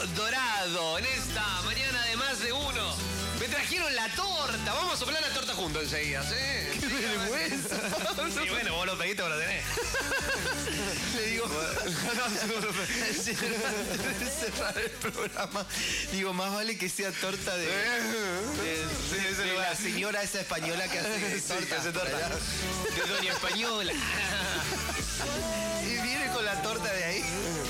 dorado en esta mañana de más de uno. Me trajeron la torta. Vamos a soplar la torta juntos enseguida, ¿sí? ¡Qué vergüenza! Sí, bueno, vos lo pediste, vos lo tenés. Le digo, cerrar el programa. Digo, más vale que sea torta de la señora esa española que hace torta. Hace torta. De Doña Española. Y viene con la torta de ahí.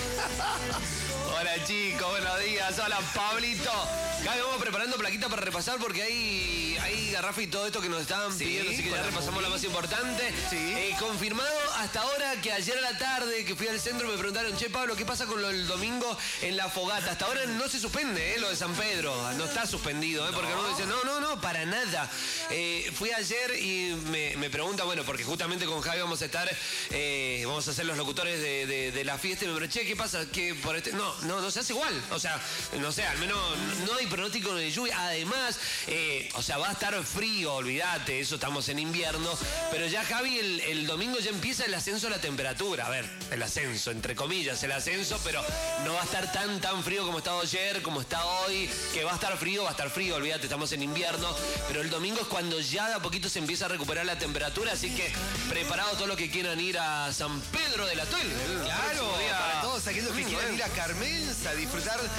Hola chicos, buenos días. Hola Pablito. Acá vamos preparando plaquita para repasar porque hay garrafa y todo esto que nos estaban pidiendo, así que ya repasamos la más importante. Sí. Confirmado hasta ahora que ayer a la tarde que fui al centro me preguntaron, che Pablo, ¿qué pasa con lo del domingo en la fogata? Hasta ahora no se suspende, lo de San Pedro. No está suspendido, porque uno dice, no, para nada. Fui ayer y me pregunta, bueno, porque justamente con Javi vamos a estar, vamos a ser los locutores de la fiesta y me pregunté, che, ¿qué pasa? ¿Qué por este? No se hace igual. O sea, no sé, al menos no hay pronóstico de lluvia. Además, o sea, va a estar frío, olvídate, eso estamos en invierno. Pero ya, Javi, el domingo ya empieza el ascenso de la temperatura. A ver, el ascenso, entre comillas, el ascenso, pero no va a estar tan frío como estaba ayer, como está hoy. Que va a estar frío, olvídate, estamos en invierno. Pero el domingo es cuando ya de a poquito se empieza a recuperar la temperatura. Así que preparados todos los que quieran ir a San Pedro de la Tuel. Claro, para todos aquellos que quieran ir a Carmenza a disfrutar